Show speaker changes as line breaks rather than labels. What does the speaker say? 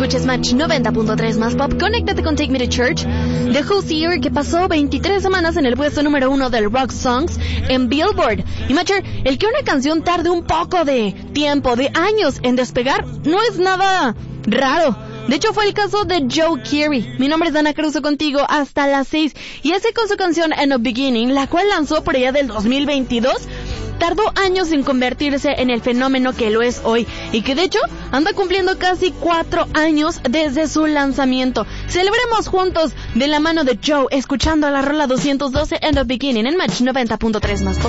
escuchas Match 90.3 más pop. Conéctate con Take Me to Church de Hozier, que pasó 23 semanas en el puesto número 1 del Rock Songs en Billboard. Y Matcher, el que una canción tarde un poco de tiempo, de años en despegar, no es nada raro. De hecho, fue el caso de Joe Carey. Mi nombre es Dana Cruzo, contigo hasta las 6. Y ese con su canción In the Beginning, la cual lanzó por allá del 2022, tardó años en convertirse en el fenómeno que lo es hoy, y que de hecho anda cumpliendo casi 4 años desde su lanzamiento. Celebremos juntos de la mano de Joe, escuchando la rola 212 In the Beginning en Match 90.3 más pop.